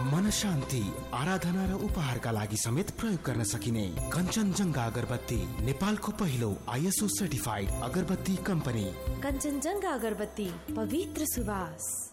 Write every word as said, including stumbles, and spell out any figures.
मन शान्ति, आराधना र उपहारका लागि समेत प्रयोग गर्न सकिने कञ्चनजङ्घा अगरबत्ती, नेपालको पहिलो आइएसओ सर्टिफाइड अगरबत्ती कम्पनी। कञ्चनजङ्घा अगरबत्ती, पवित्र सुवास।